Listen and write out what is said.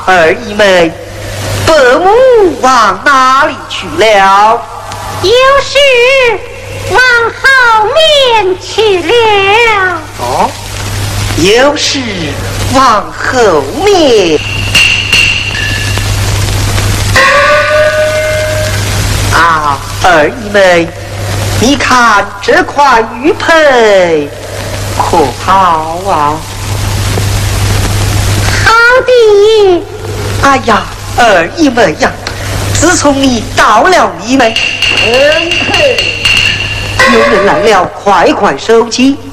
儿姨们，伯母往哪里去了？ 有事往后面去了。 哦，有事往后面。啊，儿姨们，你看这块玉佩可好啊？ 好的。 哎呀，儿姨们呀，自从你到了你们，有人来了，快快收起。